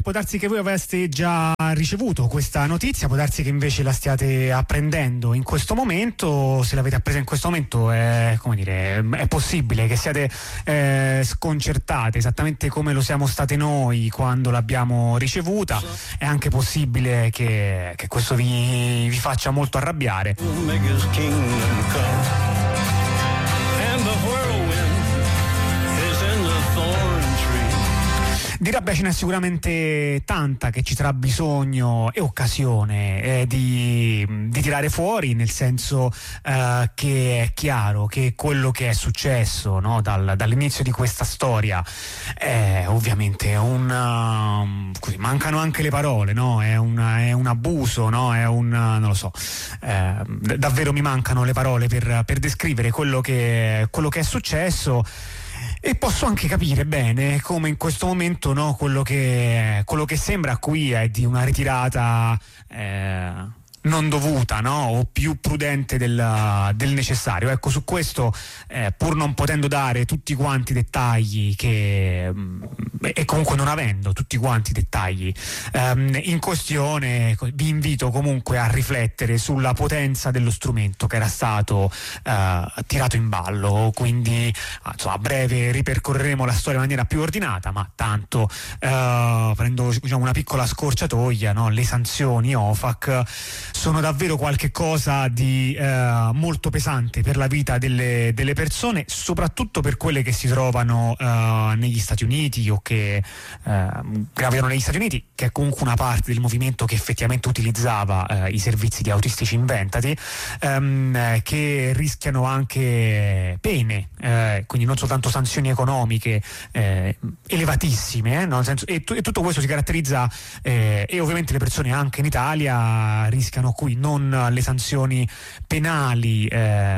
può darsi che voi aveste già ricevuto questa notizia, può darsi che invece la stiate apprendendo in questo momento. Se l'avete appresa in questo momento è possibile che siate sconcertate esattamente come lo siamo state noi quando l'abbiamo ricevuta. È anche possibile che questo vi faccia molto arrabbiare. Di rabbia ce n'è sicuramente tanta che ci sarà bisogno e occasione di tirare fuori, nel senso che è chiaro che quello che è successo, no, dall'inizio di questa storia è ovviamente così, mancano anche le parole, no? È un abuso, no? Non lo so, davvero mi mancano le parole per descrivere quello che è successo. E posso anche capire bene come in questo momento, no, quello che sembra qui è di una ritirata non dovuta, no, o più prudente del necessario. Ecco, su questo, pur non potendo dare tutti quanti i dettagli e comunque non avendo tutti quanti i dettagli in questione, vi invito comunque a riflettere sulla potenza dello strumento che era stato tirato in ballo. Quindi a breve ripercorreremo la storia in maniera più ordinata, ma tanto prendo, diciamo, una piccola scorciatoia, no? Le sanzioni OFAC sono davvero qualche cosa di molto pesante per la vita delle persone, soprattutto per quelle che si trovano negli Stati Uniti o che gravitano negli Stati Uniti, che è comunque una parte del movimento che effettivamente utilizzava i servizi di Autistici Inventati, che rischiano anche pene, quindi non soltanto sanzioni economiche elevatissime, no? Nel senso, e tutto questo si caratterizza, e ovviamente le persone anche in Italia rischiano qui non le sanzioni penali,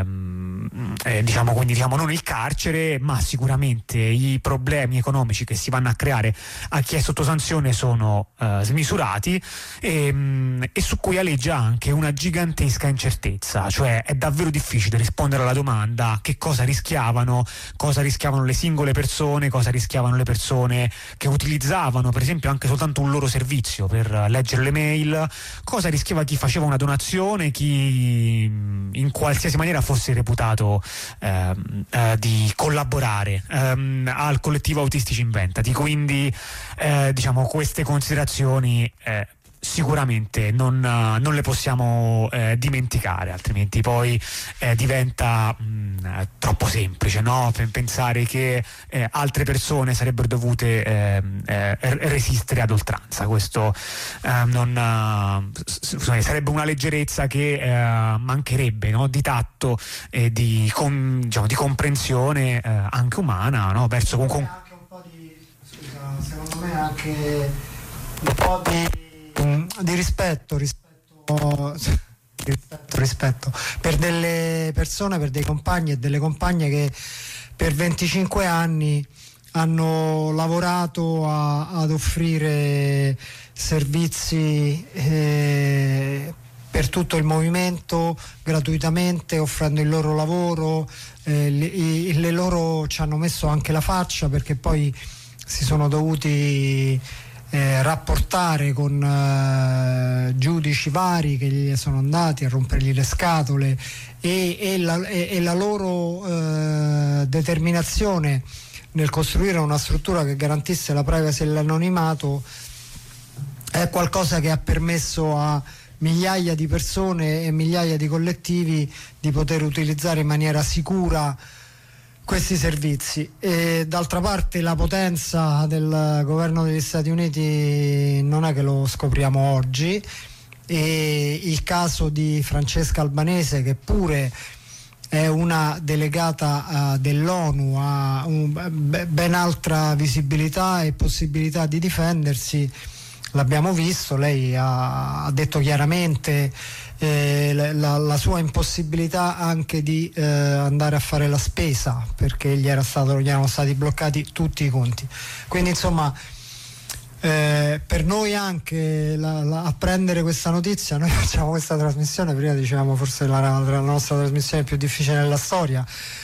quindi non il carcere, ma sicuramente i problemi economici che si vanno a creare a chi è sotto sanzione sono smisurati, e su cui aleggia anche una gigantesca incertezza. Cioè è davvero difficile rispondere alla domanda: che cosa rischiavano le singole persone, cosa rischiavano le persone che utilizzavano per esempio anche soltanto un loro servizio per leggere le mail, cosa rischiava chi faceva una donazione, chi in qualsiasi maniera fosse reputato di collaborare al collettivo Autistici Inventati. Quindi queste considerazioni sicuramente non le possiamo dimenticare, altrimenti poi diventa troppo semplice, no? Pensare che altre persone sarebbero dovute resistere ad oltranza. Questo sarebbe una leggerezza che mancherebbe, no? Di tatto e di comprensione anche umana, no? Verso comunque anche un po' di, secondo me anche un po' di rispetto per delle persone, per dei compagni e delle compagne che per 25 anni hanno lavorato ad offrire servizi per tutto il movimento gratuitamente, offrendo il loro lavoro, le loro ci hanno messo anche la faccia, perché poi si sono dovuti rapportare con giudici vari che gli sono andati a rompergli le scatole, e la loro determinazione nel costruire una struttura che garantisse la privacy e l'anonimato è qualcosa che ha permesso a migliaia di persone e migliaia di collettivi di poter utilizzare in maniera sicura questi servizi. E d'altra parte la potenza del governo degli Stati Uniti non è che lo scopriamo oggi, e il caso di Francesca Albanese, che pure è una delegata dell'ONU, ha ben altra visibilità e possibilità di difendersi, l'abbiamo visto. Lei ha detto chiaramente la sua impossibilità anche di andare a fare la spesa, perché gli erano stati bloccati tutti i conti. Quindi insomma, per noi anche apprendere questa notizia, noi facciamo questa trasmissione, prima dicevamo forse la nostra trasmissione più difficile nella storia,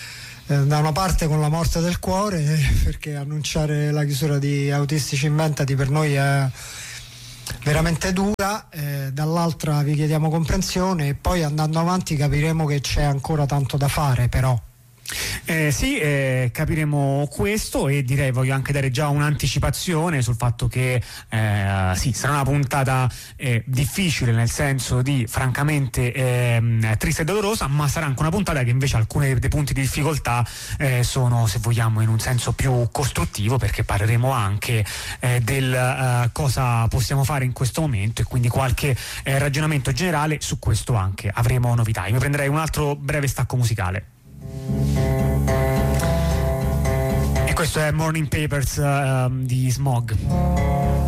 da una parte con la morte del cuore, perché annunciare la chiusura di Autistici Inventati per noi è veramente dura, dall'altra vi chiediamo comprensione, e poi andando avanti capiremo che c'è ancora tanto da fare, però. Sì, capiremo questo, e direi voglio anche dare già un'anticipazione sul fatto che sì, sarà una puntata difficile, nel senso di francamente triste e dolorosa, ma sarà anche una puntata che invece alcuni dei punti di difficoltà sono, se vogliamo, in un senso più costruttivo, perché parleremo anche del cosa possiamo fare in questo momento, e quindi qualche ragionamento generale su questo anche avremo novità. Io mi prenderei un altro breve stacco musicale. E questo è Morning Papers di Smog.